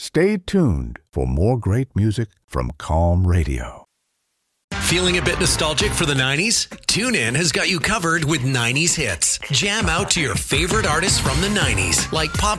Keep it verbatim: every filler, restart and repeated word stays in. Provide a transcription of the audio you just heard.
Stay tuned for more great music from Calm Radio. Feeling a bit nostalgic for the nineties? TuneIn has got you covered with nineties hits. Jam out to your favorite artists from the nineties, like pop